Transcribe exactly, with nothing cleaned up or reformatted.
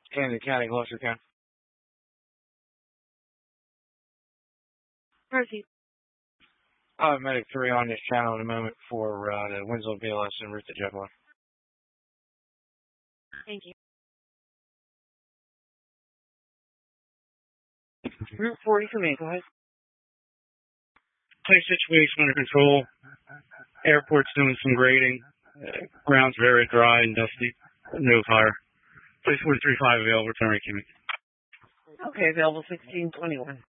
Camden County, Gloucester County. Proceed. Uh, Medic three on this channel in a moment for uh, the Winslow B L S and route to Jetblue. Thank you. Route forty for me, go ahead. Place situation under control. Airport's doing some grading. Uh, ground's very dry and dusty. No fire. Place forty-three five available. Return requeuing. Okay, available sixteen twenty-one.